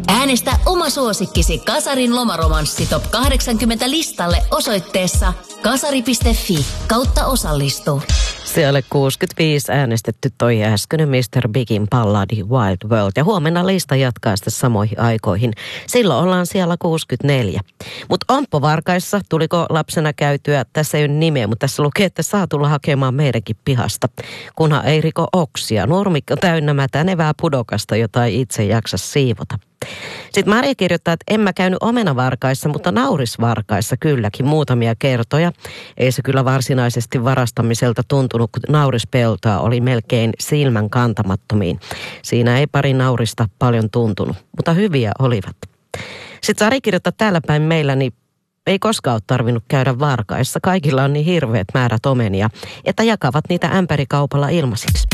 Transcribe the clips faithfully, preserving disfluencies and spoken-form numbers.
Äänestä oma suosikkisi Kasarin lomaromanssi top kahdeksankymmentä listalle osoitteessa kasari piste fi kautta osallistu. Siellä kuusikymmentäviisi äänestetty toi äskeinen mister Bigin balladi Wild World. Ja huomenna lista jatkaa sitten samoihin aikoihin. Silloin ollaan siellä kuusikymmentäneljä. Mutta Omppo Varkaissa, tuliko lapsena käytyä, tässä ei ole nimeä, mutta tässä lukee, että saa tulla hakemaan meidänkin pihasta. Kunhan ei riko oksia. Nurmikko täynnä mätänevää pudokasta, jota ei itse jaksa siivota. Sitten Maria kirjoittaa, että en mä käynyt omenavarkaissa, mutta naurisvarkaissa kylläkin muutamia kertoja. Ei se kyllä varsinaisesti varastamiselta tuntunut, kun naurispeltoa oli melkein silmän kantamattomiin. Siinä ei pari naurista paljon tuntunut, mutta hyviä olivat. Sitten Sari kirjoittaa täällä päin meillä, niin ei koskaan ole tarvinnut käydä varkaissa. Kaikilla on niin hirveät määrät omenia, että jakavat niitä ämpärikaupalla ilmaisiksi.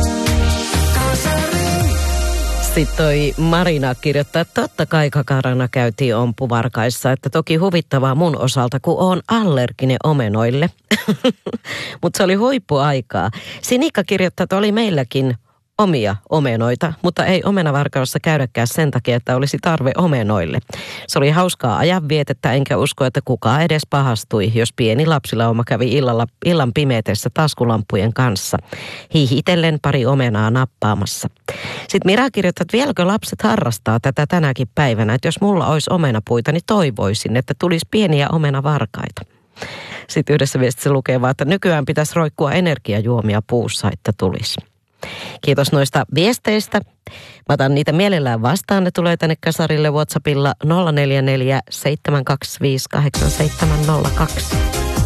Sitten toi Marina kirjoittaa, että totta kai kakarana käytiin Omppuvarkaissa, että toki huvittavaa mun osalta, kun on allerginen omenoille. Mutta se oli huippuaikaa. Sinikka kirjoittaa, että oli meilläkin omia omenoita, mutta ei omenavarkaudessa käydäkään sen takia, että olisi tarve omenoille. Se oli hauskaa ajanvietettä, enkä usko, että kukaan edes pahastui, jos pieni lapsilauma kävi illalla, illan pimeetessä taskulampujen kanssa, hihitellen pari omenaa nappaamassa. Sitten Mira kirjoittaa, että vieläkö lapset harrastaa tätä tänäkin päivänä, että jos mulla olisi omenapuita, niin toivoisin, että tulisi pieniä omenavarkaita. Sitten yhdessä viestissä lukee vaan, että nykyään pitäisi roikkua energiajuomia puussa, että tulisi. Kiitos noista viesteistä. Mä otan niitä mielellään vastaan. Ne tulee tänne Kasarille WhatsAppilla nolla neljä neljä seitsemän kaksi viisi kahdeksan seitsemän nolla kaksi.